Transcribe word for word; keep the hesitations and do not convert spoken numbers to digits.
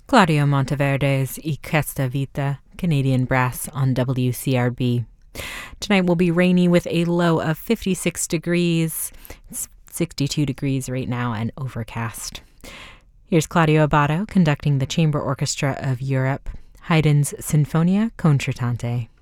Claudio Monteverde's I Questa Vita, Canadian Brass on W C R B. Tonight will be rainy with a low of fifty-six degrees. It's sixty-two degrees right now and overcast. Here's Claudio Abbado conducting the Chamber Orchestra of Europe, Haydn's Sinfonia Concertante.